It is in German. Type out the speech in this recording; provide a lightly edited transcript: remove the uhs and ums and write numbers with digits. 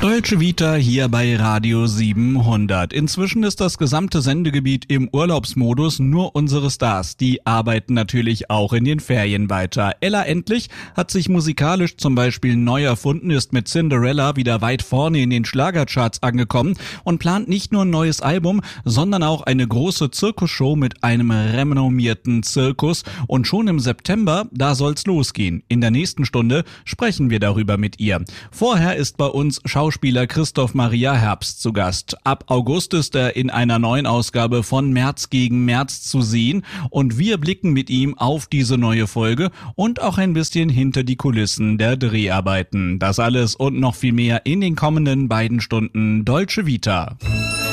Deutsche Vita hier bei Radio 700. Inzwischen ist das gesamte Sendegebiet im Urlaubsmodus, nur unsere Stars, die arbeiten natürlich auch in den Ferien weiter. Ella Endlich hat sich musikalisch zum Beispiel neu erfunden, ist mit Cinderella wieder weit vorne in den Schlagercharts angekommen und plant nicht nur ein neues Album, sondern auch eine große Zirkusshow mit einem renommierten Zirkus. Und schon im September, da soll's losgehen. In der nächsten Stunde sprechen wir darüber mit ihr. Vorher ist bei uns Schauspieler Christoph Maria Herbst zu Gast. Ab August ist er in einer neuen Ausgabe von März gegen März zu sehen und wir blicken mit ihm auf diese neue Folge und auch ein bisschen hinter die Kulissen der Dreharbeiten. Das alles und noch viel mehr in den kommenden beiden Stunden Deutsche Vita.